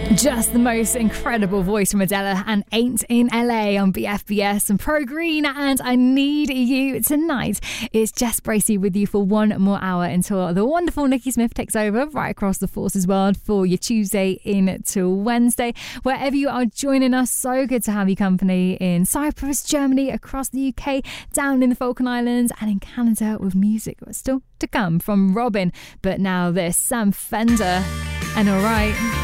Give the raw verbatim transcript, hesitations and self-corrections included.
Just the most incredible voice from Adele and Ain't in L A on B F B S and Pro Green and I Need You Tonight. It's Jess Bracey with you for one more hour until the wonderful Nikki Smith takes over right across the Forces world for your Tuesday into Wednesday. Wherever you are joining us, so good to have you company in Cyprus, Germany, across the U K, down in the Falkland Islands and in Canada with music that's still to come from Robin. But now this, Sam Fender and Alright.